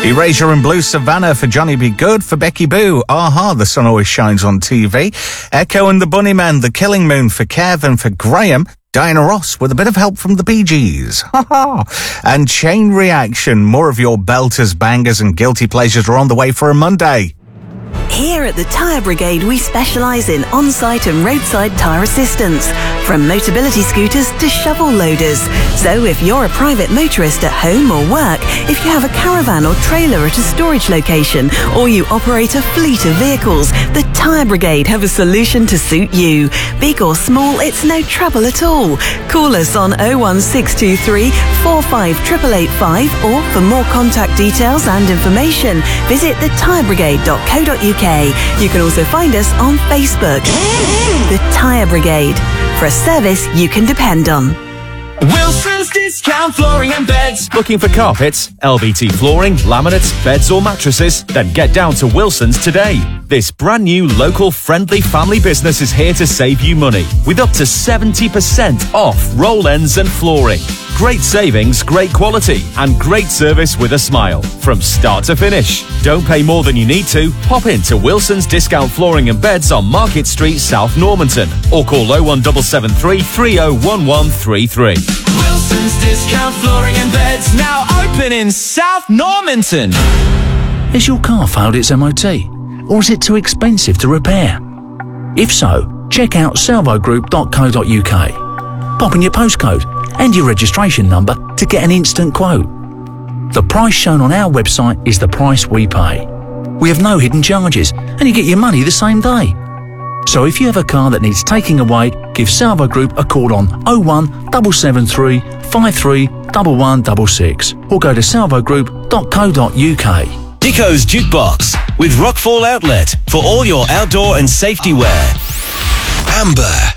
Erasure and Blue Savannah for Johnny B. Good, for Becky Boo. Aha, The Sun Always Shines on TV. Echo and the Bunnymen, The Killing Moon for Kev and for Graham. Diana Ross with a bit of help from the Bee Gees. And Chain Reaction, more of your belters, bangers and guilty pleasures are on the way for a Monday. Here at the Tyre Brigade, we specialise in on-site and roadside tyre assistance, from Motability scooters to shovel loaders. So if you're a private motorist at home or work, if you have a caravan or trailer at a storage location, or you operate a fleet of vehicles, the Tyre Brigade have a solution to suit you. Big or small, it's no trouble at all. Call us on 01623 45 885, or for more contact details and information, visit thetyrebrigade.co.uk. You can also find us on Facebook. The Tyre Brigade, for a service you can depend on. Wilson's Discount Flooring and Beds. Looking for carpets, LVT flooring, laminates, beds or mattresses? Then get down to Wilson's today. This brand new local friendly family business is here to save you money with up to 70% off roll ends and flooring. Great savings, great quality and great service with a smile from start to finish. Don't pay more than you need to. Pop into Wilson's Discount Flooring and Beds on Market Street, South Normanton, or call 01773 301133. Wilson's Discount Flooring and Beds, now open in South Normanton. Has your car failed its MOT? Or is it too expensive to repair? If so, check out salvogroup.co.uk. Pop in your postcode and your registration number to get an instant quote. The price shown on our website is the price we pay. We have no hidden charges and you get your money the same day. So if you have a car that needs taking away, give Salvo Group a call on 01773 53 1166 or go to salvogroup.co.uk. Dico's Jukebox with Rockfall Outlet for all your outdoor and safety wear. Amber.